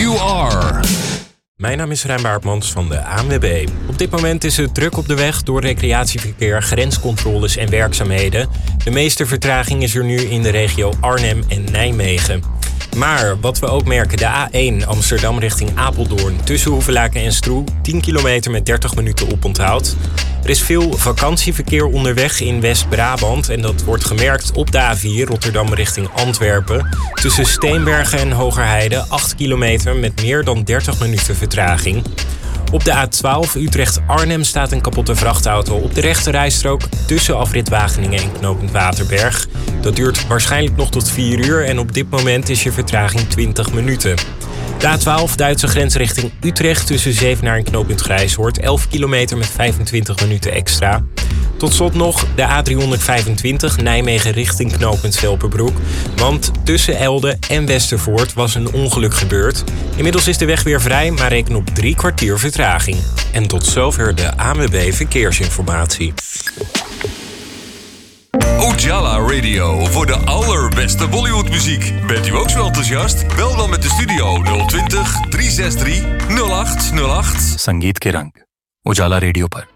You Are. Mijn naam is Rijn Baartmans van de ANWB. Op dit moment is het druk op de weg door recreatieverkeer, grenscontroles en werkzaamheden. De meeste vertraging is er nu in de regio Arnhem en Nijmegen. Maar wat we ook merken, de A1 Amsterdam richting Apeldoorn tussen Hoevelaken en Stroe, 10 kilometer met 30 minuten oponthoud. Er is veel vakantieverkeer onderweg in West-Brabant en dat wordt gemerkt op de A4 Rotterdam richting Antwerpen. Tussen Steenbergen en Hogerheide 8 kilometer met meer dan 30 minuten vertraging. Op de A12 Utrecht-Arnhem staat een kapotte vrachtauto op de rechte rijstrook tussen afrit Wageningen en knooppunt Waterberg. Dat duurt waarschijnlijk nog tot 4 uur en op dit moment is je vertraging 20 minuten. De A12 Duitse grens richting Utrecht tussen Zevenaar en knooppunt Grijshoort 11 kilometer met 25 minuten extra. Tot slot nog de A325 Nijmegen richting knooppunt Velperbroek. Want tussen Elde en Westervoort was een ongeluk gebeurd. Inmiddels is de weg weer vrij, maar reken op 3 kwartier vertraging. En tot zover de ANWB Verkeersinformatie. Ojala Radio voor de allerbeste Bollywoodmuziek. Bent u ook zo enthousiast? Bel dan met de studio 020 363 0808. संगीत के रंग उजाला रेडियो पर